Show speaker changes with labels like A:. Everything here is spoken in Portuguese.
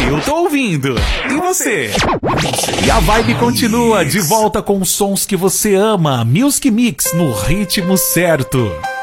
A: Eu tô ouvindo. E você? E a vibe continua de volta com os sons que você ama. Music Mix no ritmo certo.